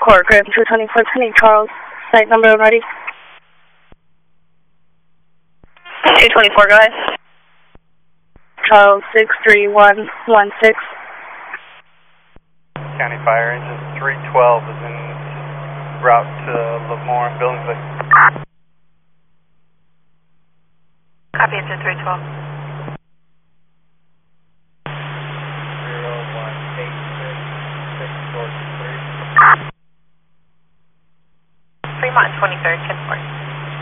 Court, Grand 224 Penny, Charles, site number and ready. 224, go ahead. Charles 63116. County Fire Engine 312 is en route to Lemoore, Billingsley. Copy, it's at 312. 0186643. Fremont 23rd,